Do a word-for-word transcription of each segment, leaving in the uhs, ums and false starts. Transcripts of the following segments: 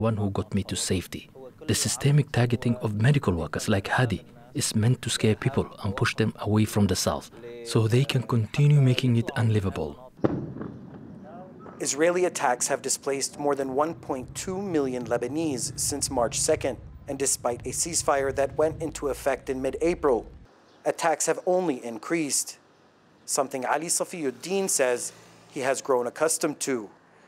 one who got me to safety. The systemic targeting of medical workers like Hadi is meant to scare people and push them away from the south, so they can continue making it unlivable. Israeli attacks have displaced more than one point two million Lebanese since March second, and despite a ceasefire that went into effect in mid-April, attacks have only increased, something Ali Safiyuddin says he has grown accustomed to.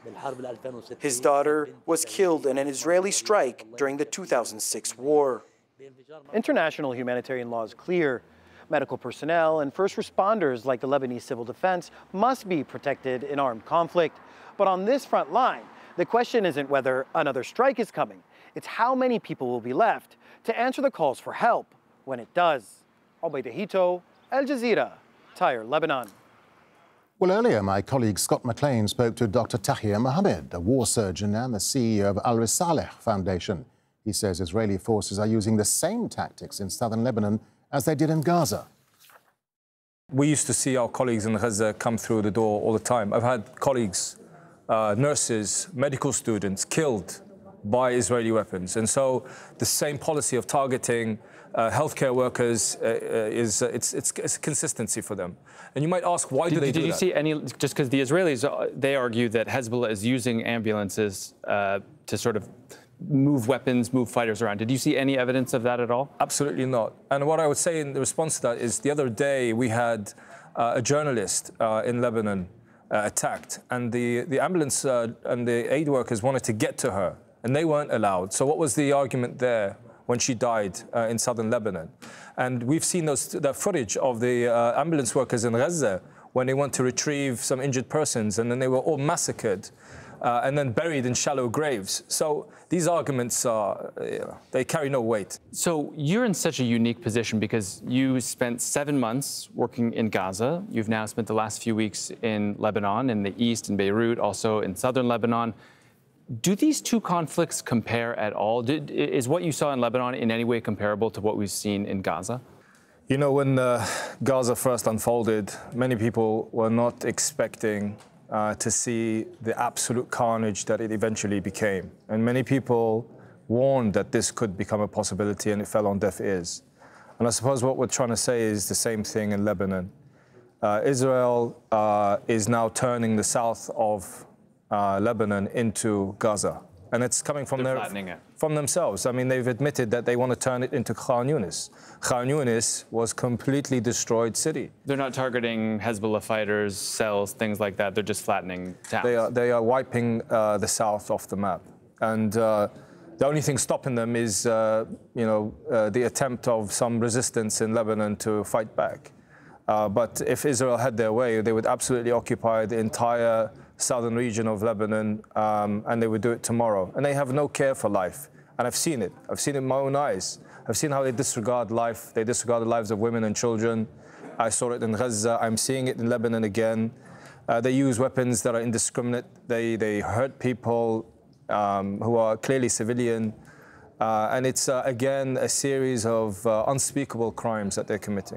His daughter was killed in an Israeli strike during the two thousand six war. International humanitarian law is clear. Medical personnel and first responders like the Lebanese Civil Defense must be protected in armed conflict. But on this front line, the question isn't whether another strike is coming. It's how many people will be left to answer the calls for help when it does. Obaid Hito, Al Jazeera, Tyre, Lebanon. Well, earlier, my colleague Scott McLean spoke to Doctor Tahir Mohammed, a war surgeon and the C E O of Al Risaleh Foundation. He says Israeli forces are using the same tactics in southern Lebanon as they did in Gaza. We used to see our colleagues in Gaza come through the door all the time. I've had colleagues, uh, nurses, medical students killed by Israeli weapons. And so the same policy of targeting uh, healthcare workers uh, is uh, it's, it's, it's a consistency for them. And you might ask, why do did, they did do you that? see any, just because the Israelis, they argue that Hezbollah is using ambulances uh, to sort of move weapons, move fighters around. Did you see any evidence of that at all? Absolutely not. And what I would say in response to that is the other day we had uh, a journalist uh, in Lebanon uh, attacked, and the, the ambulance uh, and the aid workers wanted to get to her, and they weren't allowed. So what was the argument there when she died uh, in southern Lebanon? And we've seen those, the footage of the uh, ambulance workers in Gaza when they went to retrieve some injured persons, and then they were all massacred uh, and then buried in shallow graves. So these arguments, are, you know, they carry no weight. So you're in such a unique position because you spent seven months working in Gaza. You've now spent the last few weeks in Lebanon, in the east, in Beirut, also in southern Lebanon. Do these two conflicts compare at all? Did, is what you saw in Lebanon in any way comparable to what we've seen in Gaza? You know, when uh, Gaza first unfolded, many people were not expecting uh, to see the absolute carnage that it eventually became. And many people warned that this could become a possibility, and it fell on deaf ears. And I suppose what we're trying to say is the same thing in Lebanon. Uh, Israel uh, is now turning the south of Uh, Lebanon into Gaza, and it's coming from their, from themselves. I mean, they've admitted that they want to turn it into Khan Yunis. Khan Yunis was completely destroyed city. They're not targeting Hezbollah fighters, cells, things like that. They're just flattening towns. They are, they are wiping uh, the south off the map, and uh, the only thing stopping them is, uh, you know, uh, the attempt of some resistance in Lebanon to fight back. Uh, but if Israel had their way, they would absolutely occupy the entire southern region of Lebanon, um, and they would do it tomorrow. And they have no care for life. And I've seen it. I've seen it in my own eyes. I've seen how they disregard life. They disregard the lives of women and children. I saw it in Gaza. I'm seeing it in Lebanon again. Uh, they use weapons that are indiscriminate. They, they hurt people um, who are clearly civilian. Uh, and it's, uh, again, a series of uh, unspeakable crimes that they're committing.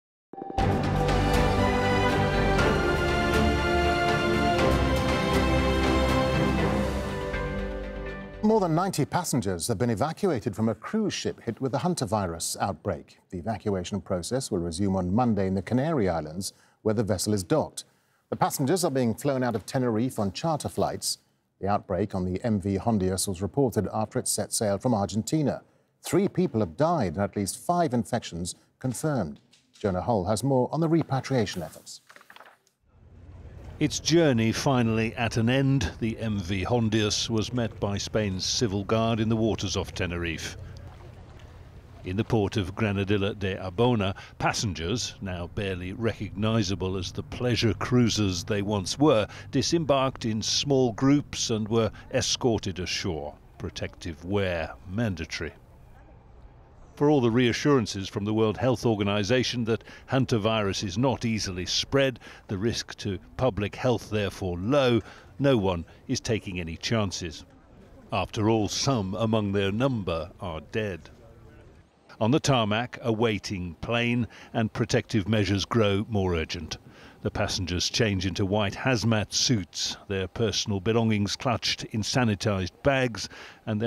More than ninety passengers have been evacuated from a cruise ship hit with the hantavirus outbreak. The evacuation process will resume on Monday in the Canary Islands, where the vessel is docked. The passengers are being flown out of Tenerife on charter flights. The outbreak on the M V Hondius was reported after it set sail from Argentina. Three people have died and at least five infections confirmed. Jonah Hull has more on the repatriation efforts. Its journey finally at an end, the M V Hondius was met by Spain's civil guard in the waters off Tenerife. In the port of Granadilla de Arbona, passengers, now barely recognisable as the pleasure cruisers they once were, disembarked in small groups and were escorted ashore. Protective wear mandatory. For all the reassurances from the World Health Organization that hantavirus is not easily spread, the risk to public health therefore low, no one is taking any chances. After all, some among their number are dead. On the tarmac, a waiting plane, and protective measures grow more urgent. The passengers change into white hazmat suits, their personal belongings clutched in sanitized bags, and their